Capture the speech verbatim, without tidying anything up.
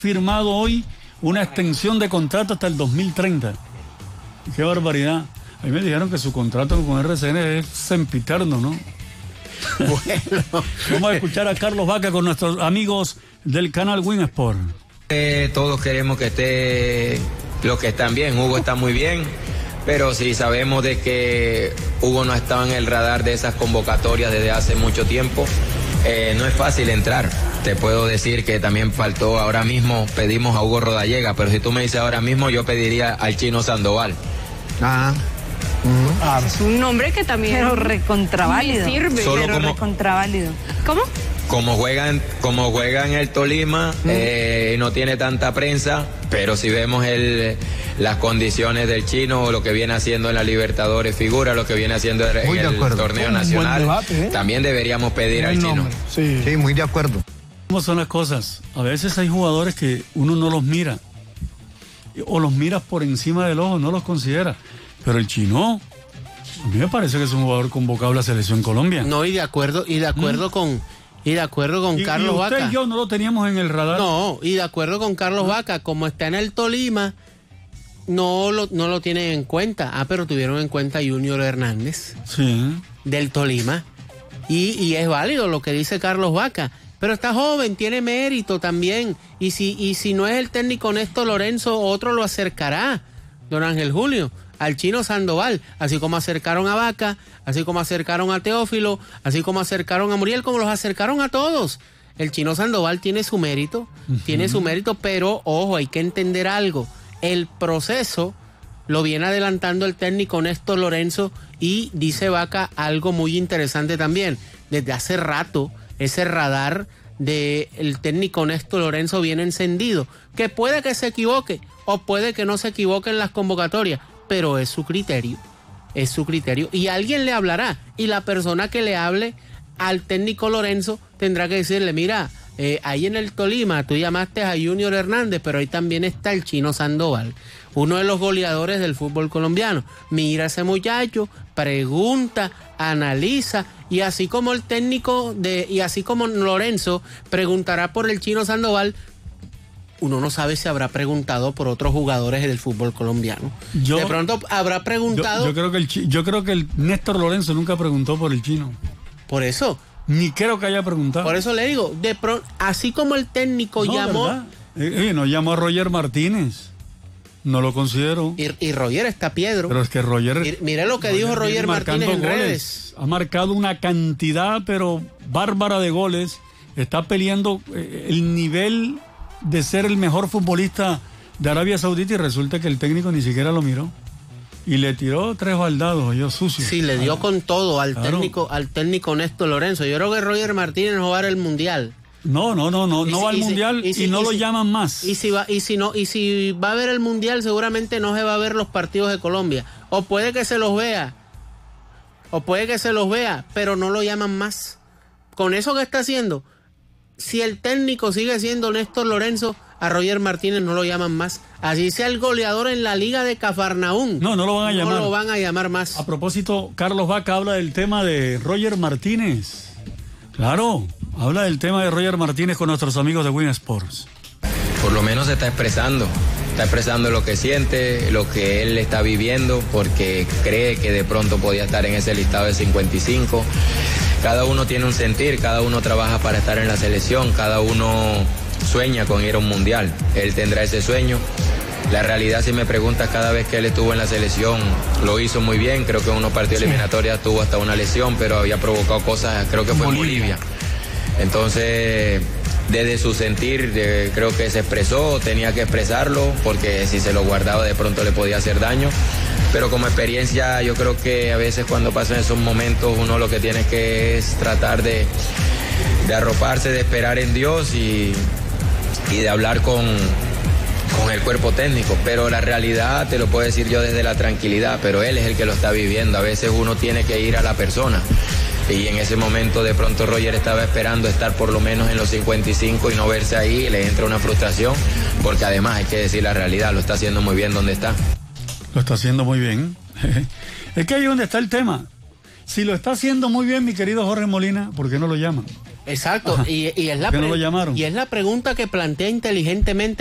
firmado hoy una extensión de contrato hasta el dos mil treinta. Qué barbaridad. A mí me dijeron que su contrato con R C N es sempiterno, ¿no? Bueno. Vamos a escuchar a Carlos Vaca con nuestros amigos del canal Win Sport. Eh, todos queremos que esté los que están bien. Hugo está muy bien, pero sí sabemos de que Hugo no ha estado en el radar de esas convocatorias desde hace mucho tiempo. Eh, no es fácil entrar. Te puedo decir que también faltó ahora mismo, pedimos a Hugo Rodallega, pero si tú me dices ahora mismo, yo pediría al Chino Sandoval. Ah. Uh-huh. Ah, es un nombre que también pero recontraválido. Sirve. Solo pero como, recontraválido. ¿Cómo? Como juegan, como juega en el Tolima, mm. eh, no tiene tanta prensa, pero si vemos el, las condiciones del Chino o lo que viene haciendo en la Libertadores figura, lo que viene haciendo en muy el torneo un nacional, debate, ¿eh? También deberíamos pedir al Chino. Sí. sí, muy de acuerdo. ¿Cómo son las cosas? A veces hay jugadores que uno no los mira, o los miras por encima del ojo, no los considera. Pero el Chino, a mí me parece que es un jugador convocado a la Selección Colombia. No, y de acuerdo, y de acuerdo ¿Mm? con, y de acuerdo con y, Carlos y usted Vaca. Y yo no lo teníamos en el radar. No, y de acuerdo con Carlos ¿Ah? Vaca, como está en el Tolima, no lo, no lo tienen en cuenta. Ah, pero tuvieron en cuenta a Junior Hernández. Sí. Del Tolima. Y, y es válido lo que dice Carlos Vaca. Pero está joven, tiene mérito también. Y si, y si no es el técnico Néstor Lorenzo, otro lo acercará, don Ángel Julio, al Chino Sandoval, así como acercaron a Vaca, así como acercaron a Teófilo, así como acercaron a Muriel, como los acercaron a todos. El Chino Sandoval tiene su mérito, uh-huh. tiene su mérito, pero ojo, hay que entender algo. El proceso lo viene adelantando el técnico Néstor Lorenzo y dice Vaca algo muy interesante también. Desde hace rato, ese radar del técnico Néstor Lorenzo viene encendido, que puede que se equivoque o puede que no se equivoque en las convocatorias, pero es su criterio, es su criterio, y alguien le hablará, y la persona que le hable al técnico Lorenzo tendrá que decirle, mira, eh, ahí en el Tolima tú llamaste a Junior Hernández, pero ahí también está el Chino Sandoval, uno de los goleadores del fútbol colombiano. Mira a ese muchacho, pregunta, analiza, y así como el técnico de, y así como Lorenzo preguntará por el Chino Sandoval, uno no sabe si habrá preguntado por otros jugadores del fútbol colombiano. Yo, de pronto habrá preguntado. Yo, yo creo que el yo creo que el Néstor Lorenzo nunca preguntó por el Chino. Por eso. Ni creo que haya preguntado. Por eso le digo, de pronto, así como el técnico no, llamó. Eh, eh, no llamó a Roger Martínez. No lo considero. Y, y Roger está Piedro. Pero es que Roger. Y, mire lo que Roger dijo Roger Martínez en goles. Redes. Ha marcado una cantidad, pero bárbara de goles. Está peleando eh, el nivel de ser el mejor futbolista de Arabia Saudita, y resulta que el técnico ni siquiera lo miró y le tiró tres baldados, yo sucio. Sí, le dio ah, con todo al claro. técnico al técnico Néstor Lorenzo. Yo creo que Roger Martínez no va a ver el mundial. No, no, no, no, no si, va al y mundial si, y, si, y no y lo si, llaman más. Y si va y si no y si va a ver el mundial, seguramente no se va a ver los partidos de Colombia, o puede que se los vea. O puede que se los vea, pero no lo llaman más. Con eso que está haciendo, si el técnico sigue siendo Néstor Lorenzo, a Roger Martínez no lo llaman más. Así sea el goleador en la Liga de Cafarnaún. No, no lo van a llamar. No lo van a llamar más. A propósito, Carlos Vaca habla del tema de Roger Martínez. Claro, habla del tema de Roger Martínez con nuestros amigos de Win Sports. Por lo menos se está expresando. Está expresando lo que siente, lo que él está viviendo, porque cree que de pronto podía estar en ese listado de cincuenta y cinco. Cada uno tiene un sentir, cada uno trabaja para estar en la selección, cada uno sueña con ir a un mundial. Él tendrá ese sueño. La realidad, si me preguntas, cada vez que él estuvo en la selección lo hizo muy bien. Creo que en unos partidos sí. eliminatorios tuvo hasta una lesión, pero había provocado cosas, creo que fue en Bolivia. Entonces, desde su sentir, de, creo que se expresó, tenía que expresarlo, porque si se lo guardaba de pronto le podía hacer daño. Pero como experiencia, yo creo que a veces cuando pasan esos momentos, uno lo que tiene que es tratar de, de arroparse, de esperar en Dios y, y de hablar con, con el cuerpo técnico. Pero la realidad, te lo puedo decir yo desde la tranquilidad, pero él es el que lo está viviendo. A veces uno tiene que ir a la persona. Y en ese momento de pronto Roger estaba esperando estar por lo menos en los cincuenta y cinco y no verse ahí, le entra una frustración, porque además hay que decir la realidad, lo está haciendo muy bien donde está. Lo está haciendo muy bien. Es que ahí es donde está el tema. Si lo está haciendo muy bien, mi querido Jorge Molina, ¿por qué no lo llaman? Exacto, y, y es la ¿Por qué no pre- lo llamaron? y es la pregunta que plantea inteligentemente